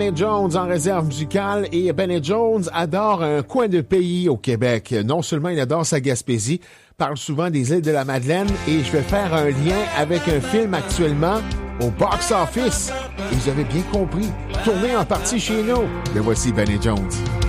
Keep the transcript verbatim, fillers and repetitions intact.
Ben Jones en réserve musicale et Ben Jones adore un coin de pays au Québec. Non seulement il adore sa Gaspésie, parle souvent des îles de la Madeleine et je vais faire un lien avec un film actuellement au box-office. Et vous avez bien compris, tourné en partie chez nous. Mais voici Ben Jones.